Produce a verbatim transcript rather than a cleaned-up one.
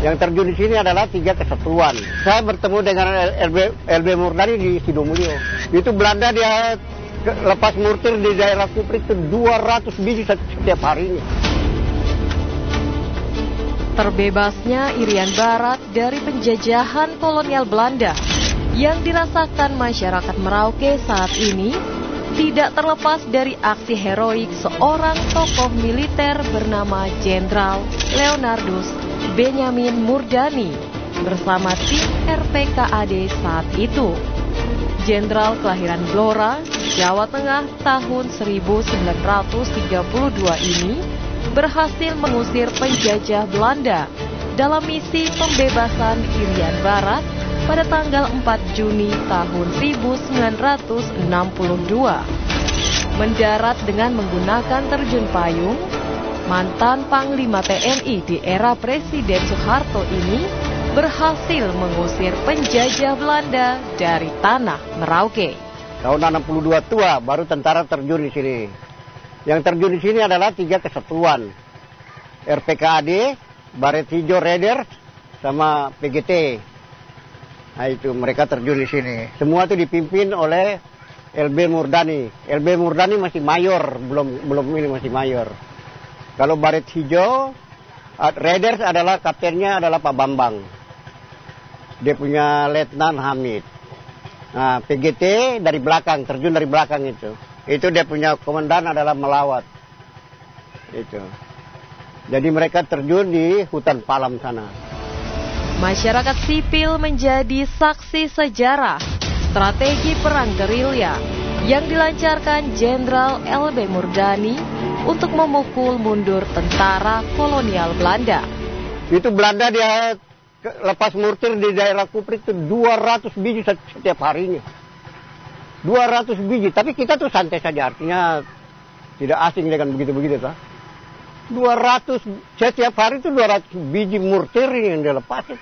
Yang terjun di sini adalah tiga kesatuan. Saya bertemu dengan L B, L B Murdani di Sidomulyo. Itu Belanda dia lepas mortir di daerah Kuprit itu dua ratus biji setiap harinya. Terbebasnya Irian Barat dari penjajahan kolonial Belanda yang dirasakan masyarakat Merauke saat ini tidak terlepas dari aksi heroik seorang tokoh militer bernama Jenderal Leonardus Benyamin Murdani bersama tim R P K A D saat itu. Jenderal kelahiran Blora, Jawa Tengah tahun seribu sembilan ratus tiga puluh dua ini berhasil mengusir penjajah Belanda dalam misi pembebasan Irian Barat pada tanggal empat Juni tahun seribu sembilan ratus enam puluh dua. Mendarat dengan menggunakan terjun payung, mantan Panglima T N I di era Presiden Soeharto ini berhasil mengusir penjajah Belanda dari tanah Merauke. Tahun enam puluh dua tua baru tentara terjun di sini. Yang terjun di sini adalah tiga kesatuan. R P K A D, Baret Hijau Raiders, sama P G T. Nah itu mereka terjun di sini. Semua itu dipimpin oleh L B Murdani. L B Murdani masih mayor, belum belum ini masih mayor. Kalau Baret Hijau Raiders adalah kaptennya adalah Pak Bambang. Dia punya Letnan Hamid. Nah, P G T dari belakang, terjun dari belakang itu. Itu dia punya komandan adalah Melawat. Itu. Jadi mereka terjun di hutan Palam sana. Masyarakat sipil menjadi saksi sejarah strategi perang gerilya yang dilancarkan Jenderal L B Murdani untuk memukul mundur tentara kolonial Belanda. Itu Belanda dia lepas mortir di daerah Kuprit itu dua ratus biji setiap harinya. dua ratus biji, tapi kita tuh santai saja, artinya tidak asing dengan begitu-begitu. Toh. dua ratus setiap hari itu dua ratus biji mortir yang dia lepas.